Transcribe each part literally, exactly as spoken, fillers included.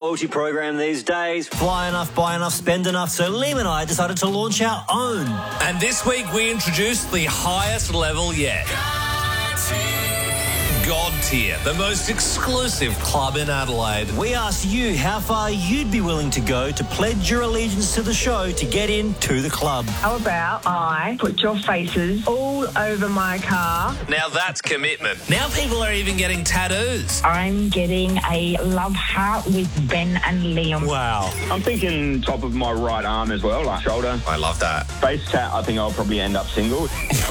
loyalty program these days. Fly enough, buy enough, spend enough. So Liam and I decided to launch our own. And this week we introduced the highest level yet. God Tier, the most exclusive club in Adelaide. We asked you how far you'd be willing to go to pledge your allegiance to the show to get into the club. How about I put your faces all over my car? Now that's commitment. Now people are even getting tattoos. I'm getting a love heart with Ben and Liam. Wow. I'm thinking top of my right arm as well, like shoulder. I love that. Face tat, I think I'll probably end up single.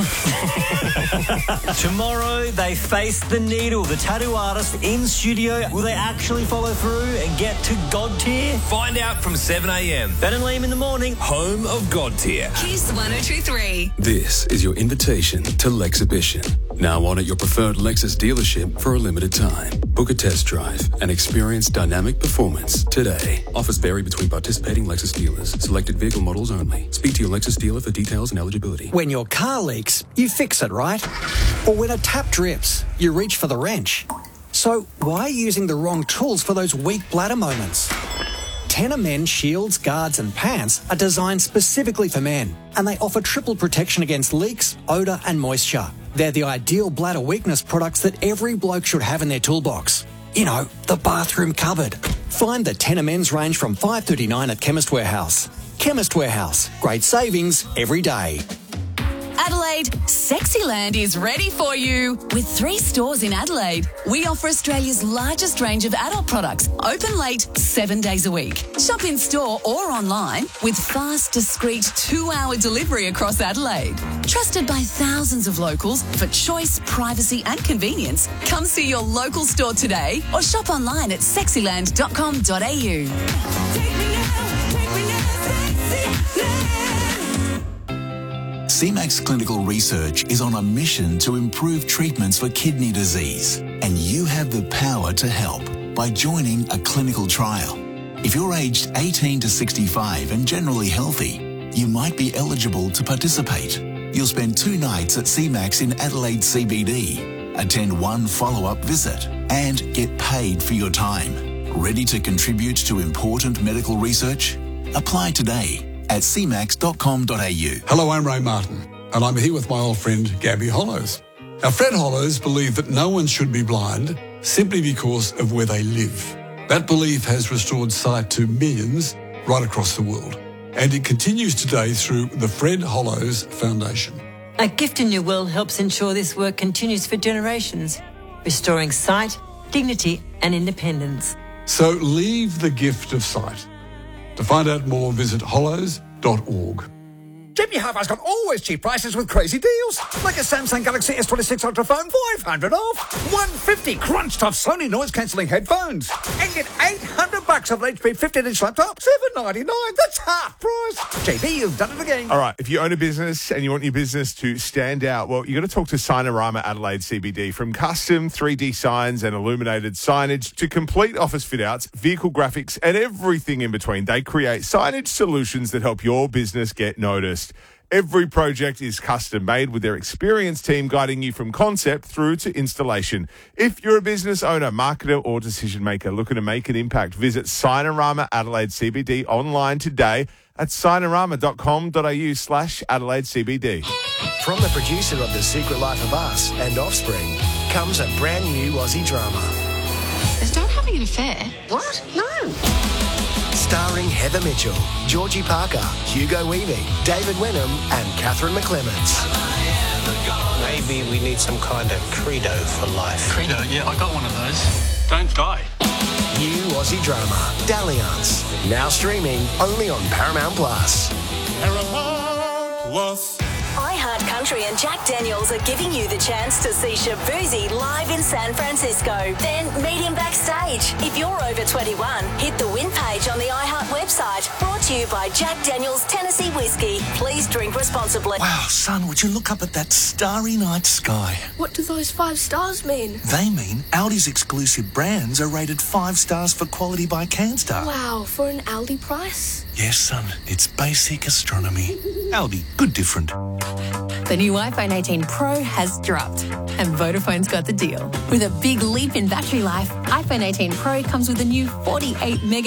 Tomorrow they face the needle, the tattoo artist in studio. Will they actually follow through and get to God Tier? Find out from seven a.m. Ben and Liam in the morning. Home of God Tier. Kiss one oh two point three. This is your invitation to Lexhibition. Now on at your preferred Lexus dealership for a limited time. Book a test drive and experience dynamic performance today. Offers vary between participating Lexus dealers. Selected vehicle models only. Speak to your Lexus dealer for details and eligibility. When your car leaks, you fix it, right? Or when a tap drips, you reach for the wrench. So why are you using the wrong tools for those weak bladder moments? Tenor Men shields, guards and pants are designed specifically for men, and they offer triple protection against leaks, odour and moisture. They're the ideal bladder weakness products that every bloke should have in their toolbox. You know, the bathroom cupboard. Find the Tenor Men's range from five dollars thirty-nine at Chemist Warehouse. Chemist Warehouse. Great savings every day. Adelaide, Sexyland is ready for you. With three stores in Adelaide, we offer Australia's largest range of adult products, open late, seven days a week. Shop in store or online with fast, discreet two-hour delivery across Adelaide. Trusted by thousands of locals for choice, privacy and convenience. Come see your local store today or shop online at sexyland dot com dot a u. C MAX Clinical Research is on a mission to improve treatments for kidney disease, and you have the power to help by joining a clinical trial. If you're aged eighteen to sixty-five and generally healthy, you might be eligible to participate. You'll spend two nights at C MAX in Adelaide C B D, attend one follow-up visit, and get paid for your time. Ready to contribute to important medical research? Apply today at c max dot com dot a u. Hello, I'm Ray Martin, and I'm here with my old friend Gabby Hollows. Our Fred Hollows believe that no one should be blind simply because of where they live. That belief has restored sight to millions right across the world, and it continues today through the Fred Hollows Foundation. A Gift in Your Will helps ensure this work continues for generations, restoring sight, dignity and independence. So leave the gift of sight. To find out more, visit hollows dot org. Jimmy Hi-Fi's got always cheap prices with crazy deals. Like a Samsung Galaxy S twenty-six Ultra phone, five hundred off. one hundred fifty crunched off Sony noise-cancelling headphones. And get eight hundred bucks off an H P fifteen inch laptop, seven ninety-nine. That's half price. J B, you've done it again. All right, if you own a business and you want your business to stand out, well, you've got to talk to Signarama Adelaide C B D. From custom three D signs and illuminated signage to complete office fit-outs, vehicle graphics, and everything in between, they create signage solutions that help your business get noticed. Every project is custom made with their experienced team guiding you from concept through to installation. If you're a business owner, marketer or decision maker looking to make an impact, visit Signarama Adelaide C B D online today at signarama dot com dot a u slash Adelaide C B D. From the producer of The Secret Life of Us and Offspring comes a brand new Aussie drama. Is Dad having an affair? What? No. Starring Heather Mitchell, Georgie Parker, Hugo Weaving, David Wenham and Catherine McClements. Maybe we need some kind of credo for life. Credo? Yeah, I got one of those. Don't die. New Aussie drama, Dalliance. Now streaming only on Paramount Plus. Paramount Plus. iHeart Country and Jack Daniels are giving you the chance to see Shabuzi live in San Francisco. Then meet him backstage. If you're over twenty-one, hit the win page on the iHeart website. Brought to you by Jack Daniels Tennessee Whiskey. Please drink responsibly. Wow, son, would you look up at that starry night sky? What do those five stars mean? They mean Aldi's exclusive brands are rated five stars for quality by CanStar. Wow, for an Aldi price? Yes, son, it's basic astronomy. Aldi, good different. The new iPhone eighteen Pro has dropped, and Vodafone's got the deal. With a big leap in battery life, iPhone eighteen Pro comes with a new forty-eight megapixel